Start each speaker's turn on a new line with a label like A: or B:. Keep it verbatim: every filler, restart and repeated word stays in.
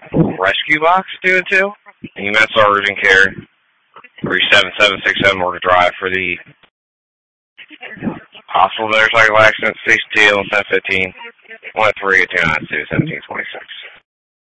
A: rescue box two and two. U M S R urgent care. three seven seven six seven Morgan Drive for the hospital motorcycle accident, six two on ten fifteen, one three two nine two seventeen twenty-six.